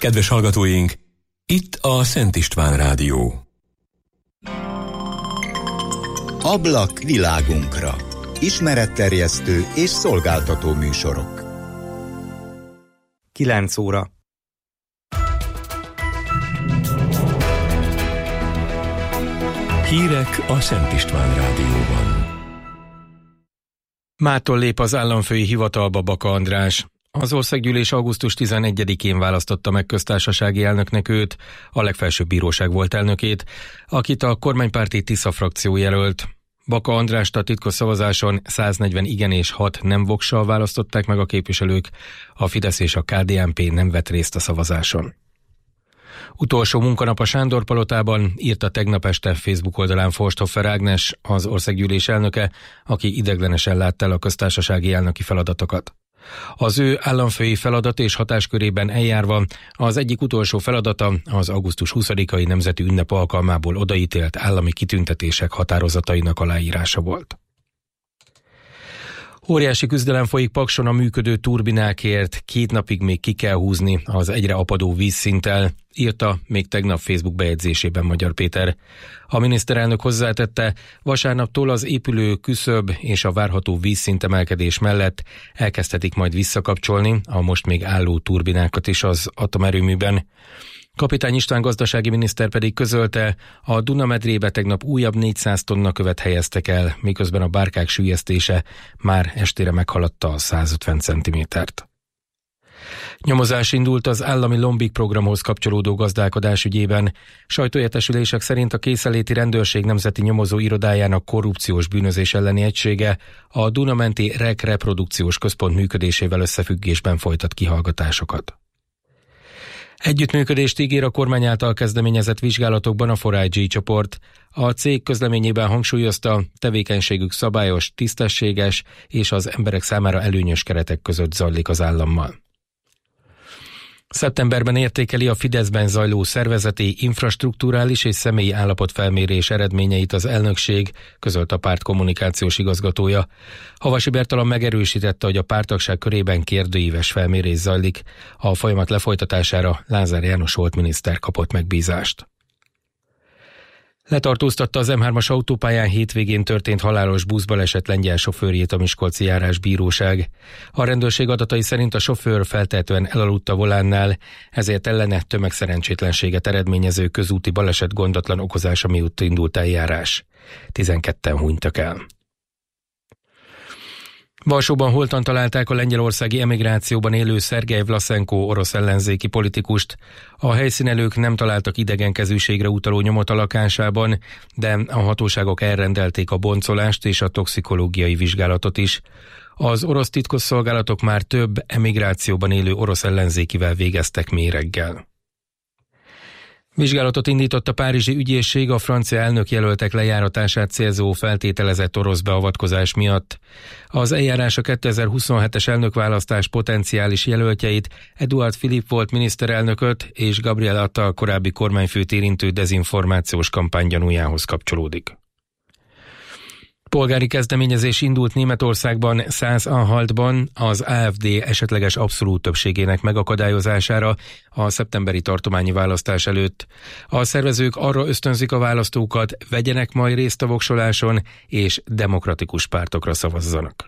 Kedves hallgatóink, itt a Szent István Rádió. Ablak világunkra. Ismeretterjesztő és szolgáltató műsorok. 9 óra. Hírek a Szent István Rádióban. Mától lép az államfői hivatalba Baka András. Az országgyűlés augusztus 11-én választotta meg köztársasági elnöknek őt, a legfelsőbb bíróság volt elnökét, akit a kormánypárti Tisza frakció jelölt. Baka Andrást a titkos szavazáson 140 igen és 6 nem vokszal választották meg a képviselők, a Fidesz és a KDNP nem vett részt a szavazáson. Utolsó munkanap a Sándor-palotában, írta tegnap este Facebook oldalán Forsthofer Ágnes, az országgyűlés elnöke, aki ideglenesen látta el a köztársasági elnöki feladatokat. Az ő államfői feladat és hatáskörében eljárva az egyik utolsó feladata az augusztus 20-ai nemzeti ünnep alkalmából odaítélt állami kitüntetések határozatainak aláírása volt. Óriási küzdelem folyik Pakson a működő turbinákért, 2 napig még ki kell húzni az egyre apadó vízszinttel, írta még tegnap Facebook bejegyzésében Magyar Péter. A miniszterelnök hozzátette, vasárnaptól az épülő küszöb és a várható vízszintemelkedés mellett elkezdhetik majd visszakapcsolni a most még álló turbinákat is az atomerőműben. Kapitány István gazdasági miniszter pedig közölte, a Duna-medrébe tegnap újabb 400 tonna követ helyeztek el, miközben a bárkák süllyesztése már estére meghaladta a 150 cm-t. Nyomozás indult az állami Lombik programhoz kapcsolódó gazdálkodás ügyében. Sajtóértesülések szerint a Készeléti Rendőrség Nemzeti Nyomozó Irodájának korrupciós bűnözés elleni egysége a Dunamenti REK reprodukciós központ működésével összefüggésben folytat kihallgatásokat. Együttműködést ígér a kormány által kezdeményezett vizsgálatokban a 4IG csoport. A cég közleményében hangsúlyozta, tevékenységük szabályos, tisztességes és az emberek számára előnyös keretek között zajlik az állammal. Szeptemberben értékeli a Fideszben zajló szervezeti, infrastrukturális és személyi állapotfelmérés eredményeit az elnökség, közölt a párt kommunikációs igazgatója. Havasi Bertalan megerősítette, hogy a párttagság körében kérdőíves felmérés zajlik. A folyamat lefolytatására Lázár János volt miniszter kapott megbízást. Letartóztatta az M3-as autópályán hétvégén történt halálos buszbaleset lengyel sofőrjét a Miskolci járásbíróság. A rendőrség adatai szerint a sofőr feltehetően elaludt a volánnál, ezért ellene tömegszerencsétlenséget eredményező közúti baleset gondatlan okozása miatt indult eljárás. 12-en hunytak el. Varsóban holtan találták a lengyelországi emigrációban élő Szergej Vlaszenko orosz ellenzéki politikust. A helyszínelők nem találtak idegenkezűségre utaló nyomot a lakásában, de a hatóságok elrendelték a boncolást és a toxikológiai vizsgálatot is. Az orosz titkosszolgálatok már több emigrációban élő orosz ellenzékivel végeztek méreggel. Vizsgálatot indított a párizsi ügyészség a francia elnökjelöltek lejáratását célzó feltételezett orosz beavatkozás miatt. Az eljárás a 2027-es elnökválasztás potenciális jelöltjeit, Eduard Philippe volt miniszterelnököt és Gabriel Attal korábbi kormányfőt érintő dezinformációs kampány gyanújához kapcsolódik. Polgári kezdeményezés indult Németországban, Szász-Anhaltban az AfD esetleges abszolút többségének megakadályozására a szeptemberi tartományi választás előtt. A szervezők arra ösztönzik a választókat, vegyenek majd részt a voksoláson és demokratikus pártokra szavazzanak.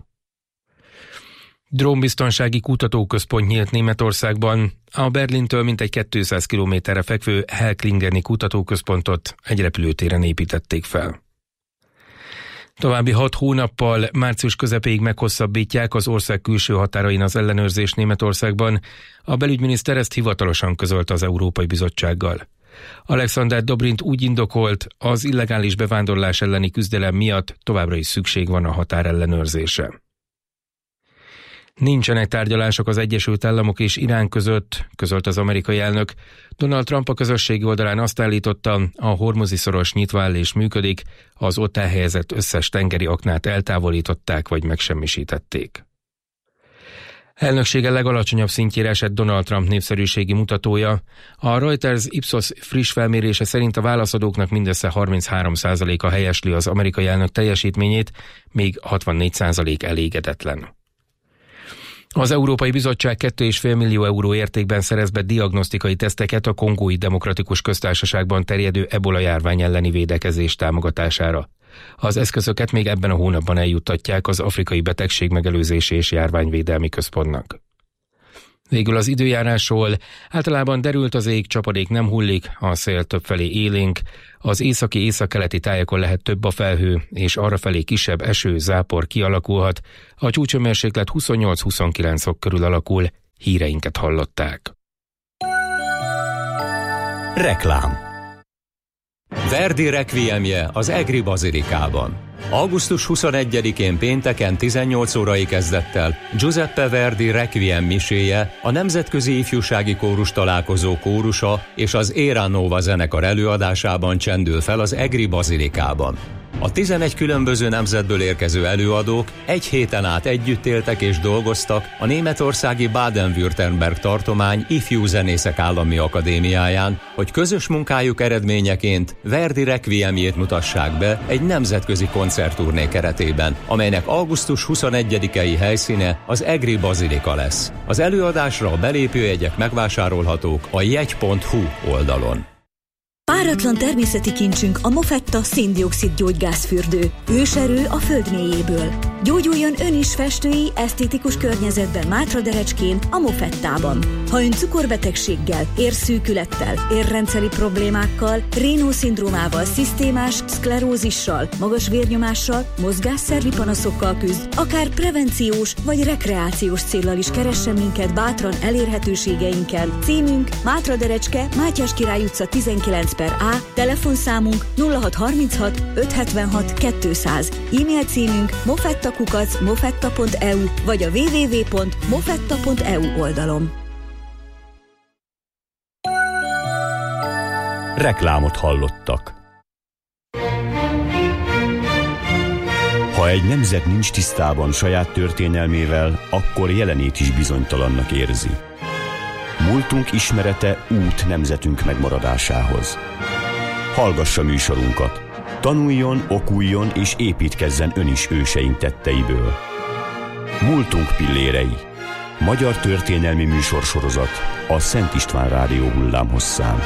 Drónbiztonsági kutatóközpont nyílt Németországban. A Berlintől mintegy 200 kilométerre fekvő Hellklingeni kutatóközpontot egy repülőtéren építették fel. További 6 hónappal március közepéig meghosszabbítják az ország külső határain az ellenőrzést Németországban. A belügyminiszter ezt hivatalosan közölte az Európai Bizottsággal. Alexander Dobrindt úgy indokolt, az illegális bevándorlás elleni küzdelem miatt továbbra is szükség van a határellenőrzésre. Nincsenek tárgyalások az Egyesült Államok és Irán között, közölt az amerikai elnök. Donald Trump a közösségi oldalán azt állította, a Hormuzi-szoros nyitva áll és működik, az ott elhelyezett összes tengeri aknát eltávolították vagy megsemmisítették. Elnöksége legalacsonyabb szintjére esett Donald Trump népszerűségi mutatója. A Reuters Ipsos friss felmérése szerint a válaszadóknak mindössze 33%-a helyesli az amerikai elnök teljesítményét, míg 64% elégedetlen. Az Európai Bizottság 2,5 millió euró értékben szerez be diagnosztikai teszteket a Kongói Demokratikus Köztársaságban terjedő ebola járvány elleni védekezés támogatására. Az eszközöket még ebben a hónapban eljuttatják az Afrikai Betegség Megelőzési és Járványvédelmi Központnak. Végül az időjárásról: általában derült az ég, csapadék nem hullik, a szél többfelé élénk, az északi-északkeleti tájakon lehet több a felhő, és arrafelé kisebb eső, zápor kialakulhat, a csúcsőmérséklet 28-29 fok körül alakul. Híreinket hallották. Reklám. Verdi requiemje az Egri Bazilikában. Augusztus 21-én pénteken 18 órai kezdettel Giuseppe Verdi requiem miséje, a Nemzetközi Ifjúsági Kórus Találkozó kórusa és az Era Nova zenekar előadásában csendül fel az Egri Bazilikában. A 11 különböző nemzetből érkező előadók egy héten át együtt éltek és dolgoztak a németországi Baden-Württemberg tartomány Ifjú Zenészek Állami Akadémiáján, hogy közös munkájuk eredményeként Verdi requiemjét mutassák be egy nemzetközi koncertturné keretében, amelynek augusztus 21-i helyszíne az Egri Bazilika lesz. Az előadásra a belépőjegyek megvásárolhatók a jegy.hu oldalon. Páratlan természeti kincsünk a Mofetta szén-dioxid gyógygázfürdő. Őserő a föld mélyéből. Gyógyuljon ön is festői, esztétikus környezetben Mátraderecskén, a Mofettában. Ha ön cukorbetegséggel, érszűkülettel, érrendszeri problémákkal, Raynaud-szindrómával, szisztémás szklerózissal, magas vérnyomással, mozgásszervi panaszokkal küzd, akár prevenciós vagy rekreációs céllal is keressen minket bátran elérhetőségeinken. Címünk Mátraderecske, Mátyás Király utca 19/A, telefonszámunk 0636 576 200, e-mail címünk mofetta@mofetta.eu vagy a www.mofetta.eu oldalon. Reklámot hallottak. Ha egy nemzet nincs tisztában saját történelmével, akkor jelenét is bizonytalannak érzi. Múltunk ismerete út nemzetünk megmaradásához. Hallgassa műsorunkat. Tanuljon, okuljon és építkezzen ön is őseink tetteiből. Múltunk pillérei. Magyar történelmi műsorsorozat a Szent István Rádió hullámhosszán.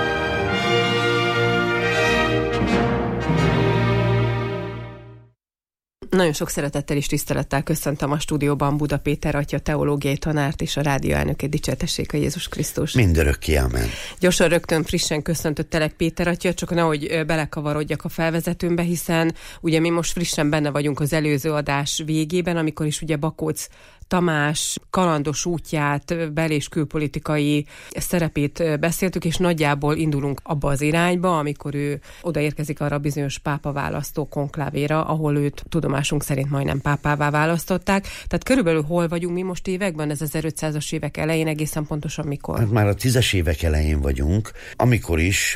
Nagyon sok szeretettel és tisztelettel köszöntöm a stúdióban Buda Péter atya teológiai tanárt és a rádió elnökét. Dicsértessék a Jézus Krisztus. Mindörökké, amen. Gyorsan, rögtön frissen köszöntöttelek, Péter atya, csak nehogy belekavarodjak a felvezetőmbe, hiszen ugye mi most frissen benne vagyunk az előző adás végében, amikor is ugye Bakóc Tamás kalandos útját, bel- és külpolitikai szerepét beszéltük, és nagyjából indulunk abba az irányba, amikor ő odaérkezik arra a bizonyos pápaválasztó konklávéra, ahol őt tudomásunk szerint majdnem pápává választották. Tehát körülbelül hol vagyunk mi most években? Ez 1500-as évek elején, egészen pontosan mikor? Hát már a 10-es évek elején vagyunk, amikor is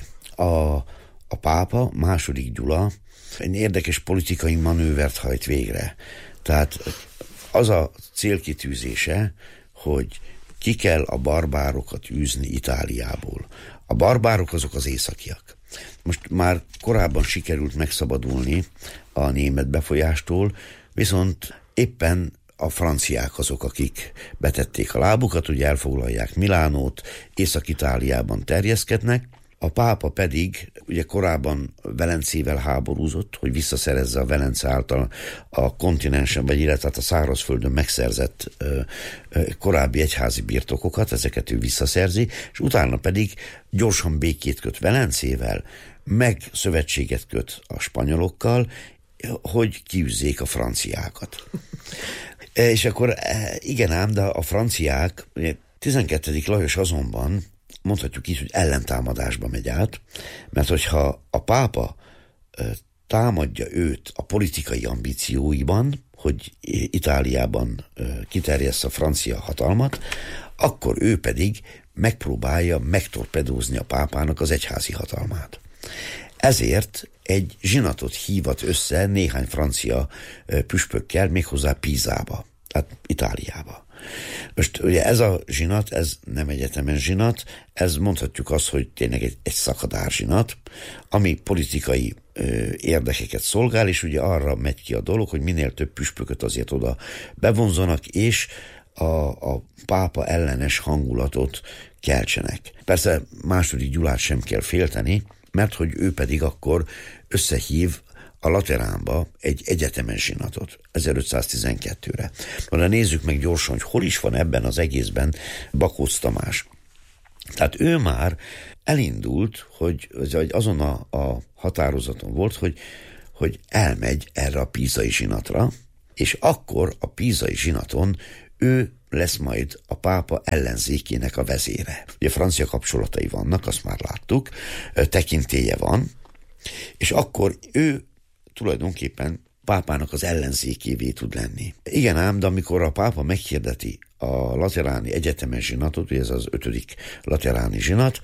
a pápa, II. Gyula egy érdekes politikai manővert hajt végre. Tehát az a célkitűzése, hogy ki kell a barbárokat űzni Itáliából. A barbárok azok az északiak. Most már korábban sikerült megszabadulni a német befolyástól, viszont éppen a franciák azok, akik betették a lábukat, ugye elfoglalják Milánót, Észak-Itáliában terjeszkednek. A pápa pedig ugye korábban Velencével háborúzott, hogy visszaszerezze a Velence által a kontinensen, vagy illetve a szárazföldön megszerzett korábbi egyházi birtokokat, ezeket ő visszaszerzi, és utána pedig gyorsan békét köt Velencével, meg szövetséget köt a spanyolokkal, hogy kiűzzék a franciákat. És akkor igen ám, de a franciák, 12. Lajos azonban mondhatjuk így, hogy ellentámadásba megy át, mert hogyha a pápa támadja őt a politikai ambícióiban, hogy Itáliában kiterjessza a francia hatalmat, akkor ő pedig megpróbálja megtorpedózni a pápának az egyházi hatalmát. Ezért egy zsinatot hívat össze néhány francia püspökkel, méghozzá Pízába, tehát Itáliába. Most ugye ez a zsinat, ez nem egyetemen zsinat, ez mondhatjuk azt, hogy tényleg egy szakadár zsinat, ami politikai érdekeket szolgál, és ugye arra megy ki a dolog, hogy minél több püspököt azért oda bevonzanak, és a pápa ellenes hangulatot keltsenek. Persze II. Gyulát sem kell félteni, mert hogy ő pedig akkor összehív a Lateránba egy egyetemes zsinatot 1512-re. De nézzük meg gyorsan, hogy hol is van ebben az egészben Bakócz Tamás. Tehát ő már elindult, hogy azon a határozaton volt, hogy elmegy erre a pízai zsinatra, és akkor a pízai zsinaton ő lesz majd a pápa ellenzékének a vezére. Ugye francia kapcsolatai vannak, azt már láttuk, tekintélye van, és akkor ő tulajdonképpen pápának az ellenzékévé tud lenni. Igen ám, de amikor a pápa meghirdeti a lateráni egyetemes zsinatot, ugye ez az 5. lateráni zsinat,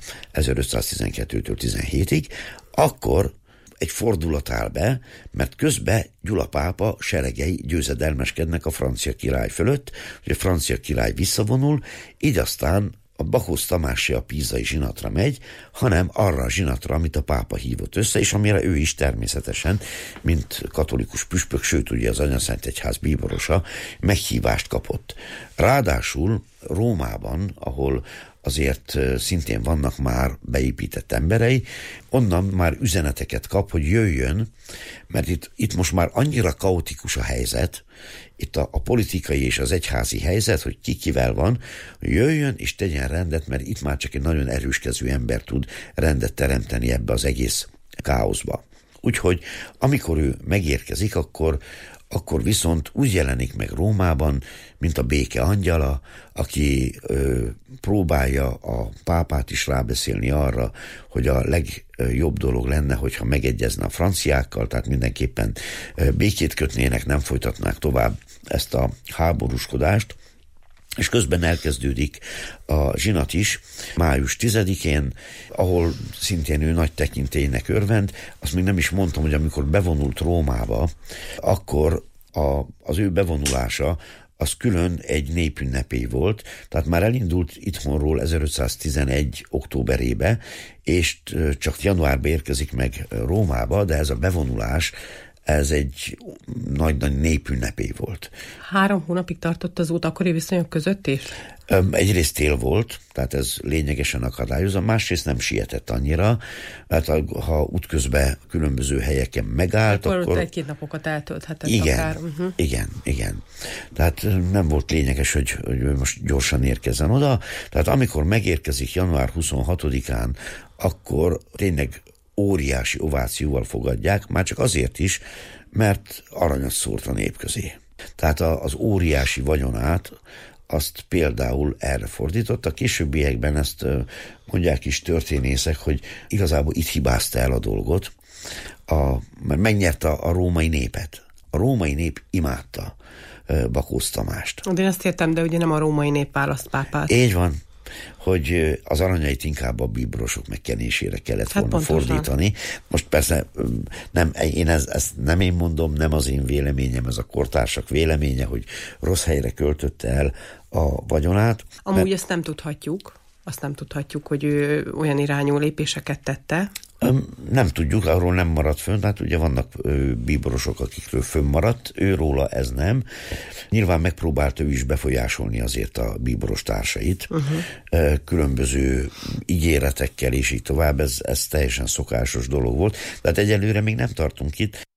1512-től 17-ig, akkor egy fordulat áll be, mert közben Gyula pápa seregei győzedelmeskednek a francia király fölött, hogy a francia király visszavonul, így aztán a Bakócz Tamás se a pízai zsinatra megy, hanem arra a zsinatra, amit a pápa hívott össze, és amire ő is természetesen, mint katolikus püspök, sőt ugye az Anyaszentegyház bíborosa, meghívást kapott. Ráadásul Rómában, ahol azért szintén vannak már beépített emberei, onnan már üzeneteket kap, hogy jöjjön, mert itt most már annyira kaotikus a helyzet, itt a politikai és az egyházi helyzet, hogy ki kivel van, jöjjön és tegyen rendet, mert itt már csak egy nagyon erőskező ember tud rendet teremteni ebbe az egész káoszba. Úgyhogy amikor ő megérkezik, akkor viszont úgy jelenik meg Rómában, mint a béke angyala, aki próbálja a pápát is rábeszélni arra, hogy a legjobb dolog lenne, hogyha megegyezne a franciákkal, tehát mindenképpen békét kötnének, nem folytatnák tovább ezt a háborúskodást, és közben elkezdődik a zsinat is május 10-én, ahol szintén ő nagy tekintélynek örvend. Azt még nem is mondtam, hogy amikor bevonult Rómába, akkor az ő bevonulása az külön egy népünnepé volt, tehát már elindult itthonról 1511. októberébe, és csak januárban érkezik meg Rómába, de ez a bevonulás, ez egy nagy-nagy népünnepé volt. 3 hónapig tartott az út akkori viszonyok között is? Egyrészt tél volt, tehát ez lényegesen akadályozza, másrészt nem sietett annyira, mert ha útközben különböző helyeken megállt, akkor... ott 1-2 napokat eltölthetett igen, akár. Igen. Tehát nem volt lényeges, hogy most gyorsan érkezzen oda. Tehát amikor megérkezik január 26-án, akkor tényleg óriási ovációval fogadják, már csak azért is, mert aranyat szórt a nép közé. Tehát az óriási vagyonát azt például erre fordította. Későbbiekben ezt mondják is történészek, hogy igazából itt hibázta el a dolgot, mert megnyerte a római népet. A római nép imádta Bakócz Tamást. De én azt értem, de ugye nem a római nép választ pápát. Így van, hogy az aranyait inkább a bíborosok megkenésére kellett volna fordítani. Most persze ezt nem én mondom, nem az én véleményem, ez a kortársak véleménye, hogy rossz helyre költötte el a vagyonát. Amúgy ezt nem tudhatjuk. Azt nem tudhatjuk, hogy ő olyan irányú lépéseket tette. Nem tudjuk, arról nem maradt fönn, hát ugye vannak bíborosok, akikről fönnmaradt, őróla ez nem. Nyilván megpróbált ő is befolyásolni azért a bíboros társait, különböző ígéretekkel és így tovább, ez teljesen szokásos dolog volt, de hát egyelőre még nem tartunk itt.